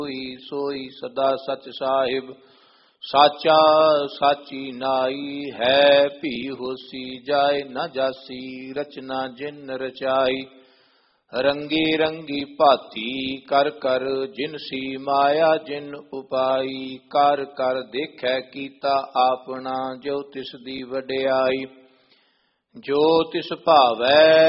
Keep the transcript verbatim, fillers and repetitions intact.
ਹੋਈ ਸੋਈ ਸਦਾ ਸਚ ਸਾਹਿਬ। ਸਾਚਾ ਸਾਚੀ ਨਾਈ ਹੈ ਭੀ ਹੋਸੀ ਜਾਏ ਨਾ ਜਾਸੀ ਰਚਨਾ ਜਿਨ ਰਚਾਈ। ਰੰਗੀ ਰੰਗੀ ਭਾਤੀ ਕਰ ਕਰ ਜਿਨਸੀ ਮਾਇਆ ਜਿਨ ਉਪਾਈ। ਕਰ ਕਰ ਦੇਖੈ ਕੀਤਾ ਆਪਣਾ ਜੋ ਤਿਸ ਦੀ ਵਡਿਆਈ। ਜੋ ਤਿਸ ਭਾਵੈ